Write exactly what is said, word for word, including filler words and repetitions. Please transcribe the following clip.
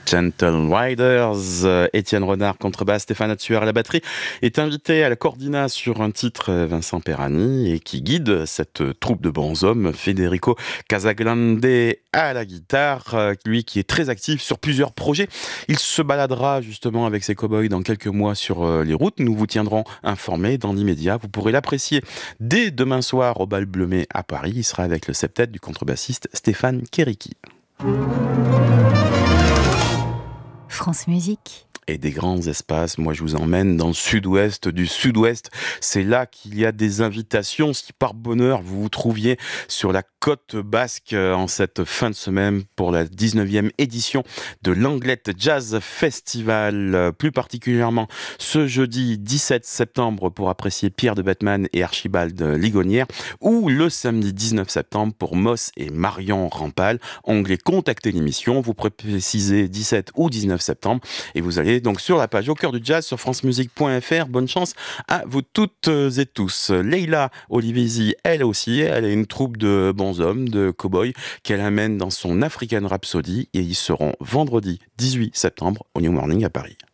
Gentle Riders, euh, Étienne Renard contrebasse, Stéphane Atsuer à la batterie, est invité à la Cordina sur un titre euh, Vincent Perani et qui guide cette euh, troupe de bons hommes, Federico Casagrande à la guitare, euh, lui qui est très actif sur plusieurs projets. Il se baladera justement avec ses cow-boys dans quelques mois sur euh, les routes. Nous vous tiendrons informés dans l'immédiat. Vous pourrez l'apprécier dès demain soir au Bal Bleumet à Paris. Il sera avec le septet du contrebassiste Stéphane Keriki. France Musique. Et des grands espaces. Moi, je vous emmène dans le sud-ouest du sud-ouest. C'est là qu'il y a des invitations. Si par bonheur, vous vous trouviez sur la côte basque en cette fin de semaine pour la dix-neuvième édition de l'Anglette Jazz Festival, plus particulièrement ce jeudi dix-sept septembre pour apprécier Pierre de Bettman et Archibald Ligonière, ou le samedi dix-neuf septembre pour Moss et Marion Rampal. Onglet contacter l'émission, vous précisez dix-sept ou dix-neuf septembre et vous allez donc sur la page Au cœur du jazz sur francemusique point f r. Bonne chance à vous toutes et tous. Leila Olivesi, elle aussi, elle a une troupe de bons hommes, de cow-boys qu'elle amène dans son African Rhapsody et ils seront vendredi dix-huit septembre au New Morning à Paris.